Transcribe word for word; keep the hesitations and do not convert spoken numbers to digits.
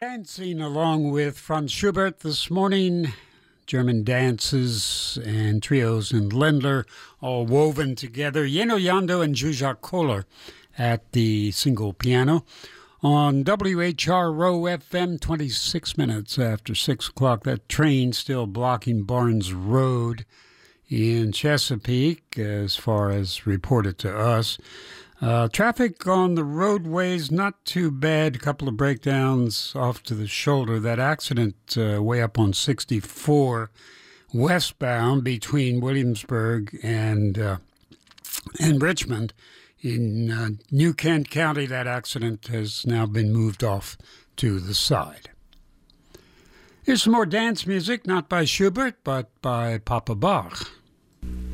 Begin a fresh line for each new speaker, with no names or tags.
Dancing along with Franz Schubert this morning. German dances and trios and Ländler all woven together. Jenno Jando and Zsuzsa Koller at the single piano. On W H R Row F M, twenty-six minutes after six o'clock. That train still blocking Barnes Road in Chesapeake, as far as reported to us. Uh, traffic on the roadways, not too bad. A couple of breakdowns off to the shoulder. That accident uh, way up on sixty-four westbound between Williamsburg and uh, and Richmond in uh, New Kent County. That accident has now been moved off to the side. Here's some more dance music, not by Schubert, but by Papa Bach.